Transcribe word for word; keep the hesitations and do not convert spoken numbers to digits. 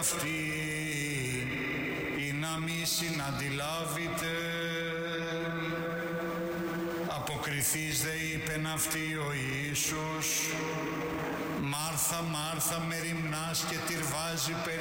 αυτή, ή να μη συναντιλάβετε. Αποκριθείς δε είπεν αυτή ο Ιησούς, Μάρθα, Μάρθα, μεριμνάς και τυρβάζει περί